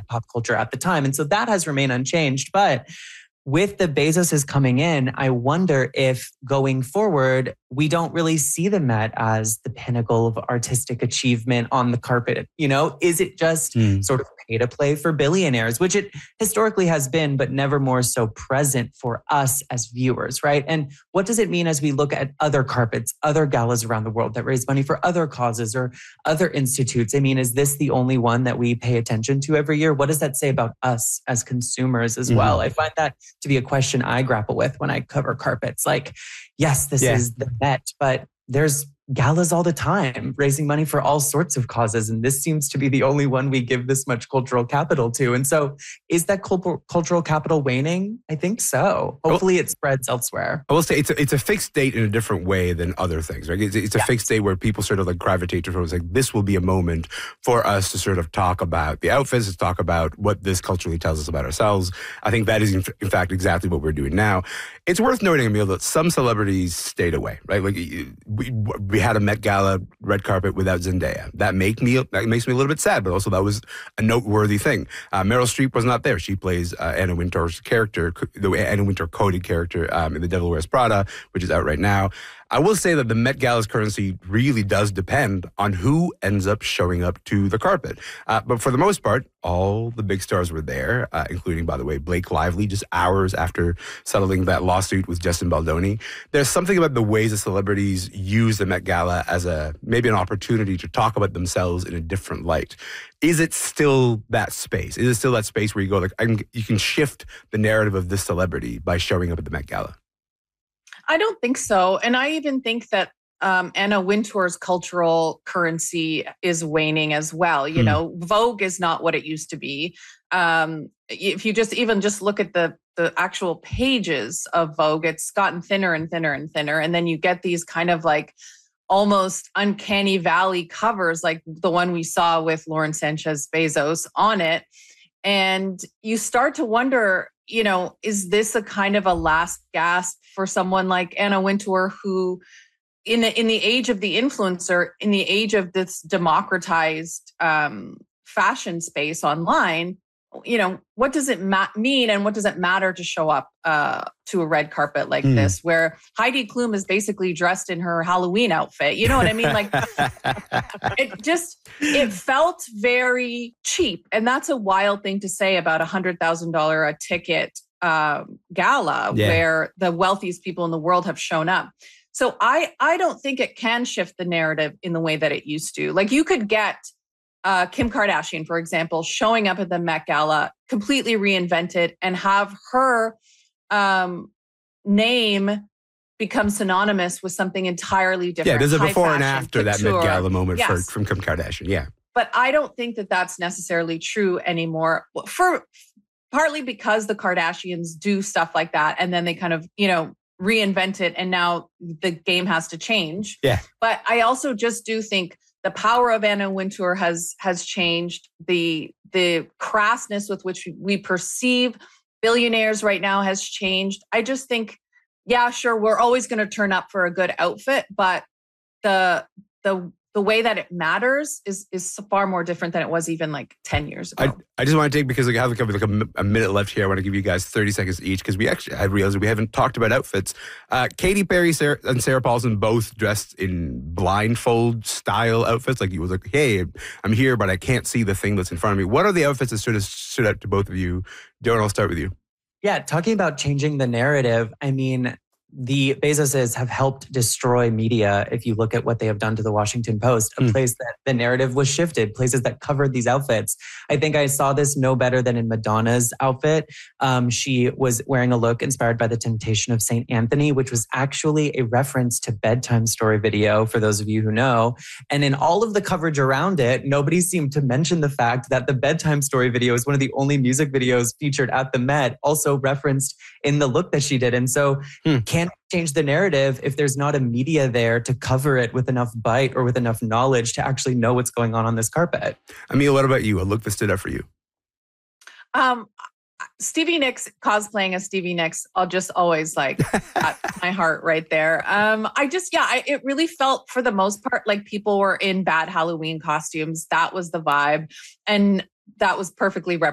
pop culture at the time. And so that has remained unchanged. But with the Bezoses coming in, I wonder if going forward, we don't really see the Met as the pinnacle of artistic achievement on the carpet. Is it just sort of pay to play for billionaires, which it historically has been, but never more so present for us as viewers, right? And what does it mean as we look at other carpets, other galas around the world that raise money for other causes or other institutes? I mean, is this the only one that we pay attention to every year? What does that say about us as consumers as well? I find that to be a question I grapple with when I cover carpets. Like, yes, this is the Met, but there's galas all the time raising money for all sorts of causes. And this seems to be the only one we give this much cultural capital to. And so is that cultural capital waning? I think so. Hopefully it spreads elsewhere. I will say it's a fixed date in a different way than other things, right? It's a fixed date where people sort of like gravitate towards like, this will be a moment for us to sort of talk about the outfits, to talk about what this culturally tells us about ourselves. I think that is in fact exactly what we're doing now. It's worth noting, Emil, that some celebrities stayed away, right? Like we had a Met Gala red carpet without Zendaya. That makes me a little bit sad, but also that was a noteworthy thing. Meryl Streep was not there. She plays Anna Wintour's character, the Anna Wintour coded character in The Devil Wears Prada, which is out right now. I will say that the Met Gala's currency really does depend on who ends up showing up to the carpet. But for the most part, all the big stars were there, including, by the way, Blake Lively, just hours after settling that lawsuit with Justin Baldoni. There's something about the ways that celebrities use the Met Gala as maybe an opportunity to talk about themselves in a different light. Is it still that space? Is it still that space where you go, like, you can shift the narrative of this celebrity by showing up at the Met Gala? I don't think so. And I even think that Anna Wintour's cultural currency is waning as well. Vogue is not what it used to be. If you just look at the actual pages of Vogue, it's gotten thinner and thinner and thinner. And then you get these kind of like almost uncanny valley covers, like the one we saw with Lauren Sanchez Bezos on it. And you start to wonder, is this a kind of a last gasp for someone like Anna Wintour, who in the age of the influencer, in the age of this democratized fashion space online, what does it mean and what does it matter to show up to a red carpet like this, where Heidi Klum is basically dressed in her Halloween outfit? You know what I mean? Like, it felt very cheap. And that's a wild thing to say about $100,000 a ticket gala where the wealthiest people in the world have shown up. So I don't think it can shift the narrative in the way that it used to. Like, you could get Kim Kardashian, for example, showing up at the Met Gala, completely reinvented, and have her name become synonymous with something entirtly different. Yeah, there's a before and after couture. That Met Gala moment from Kim Kardashian. Yeah, but I don't think that that's necessarily true anymore. Partly because the Kardashians do stuff like that, and then they kind of reinvent it, and now the game has to change. Yeah, but I also just do think the power of Anna Wintour has changed. The crassness with which we perceive billionaires right now has changed. I just think, yeah, sure, we're always going to turn up for a good outfit, but the way that it matters is far more different than it was even like 10 years ago. I just want to take, because I have like a minute left here, I want to give you guys 30 seconds each, because I realized we haven't talked about outfits. Katy Perry and Sarah Paulson both dressed in blindfold style outfits. Like, you was like, hey, I'm here, but I can't see the thing that's in front of me. What are the outfits that sort of stood out to both of you? Darren, I'll start with you. Yeah, talking about changing the narrative, I mean, the Bezoses have helped destroy media. If you look at what they have done to the Washington Post, a place that the narrative was shifted, places that covered these outfits. I think I saw this no better than in Madonna's outfit. She was wearing a look inspired by the Temptation of St. Anthony, which was actually a reference to Bedtime Story video, for those of you who know. And in all of the coverage around it, nobody seemed to mention the fact that the Bedtime Story video is one of the only music videos featured at the Met, also referenced in the look that she did. And so can't change the narrative if there's not a media there to cover it with enough bite or with enough knowledge to actually know what's going on this carpet. Emil, what about you? A look that stood out for you? Stevie Nicks cosplaying as Stevie Nicks, I'll just always like at my heart right there. It really felt for the most part like people were in bad Halloween costumes. That was the vibe. And that was perfectly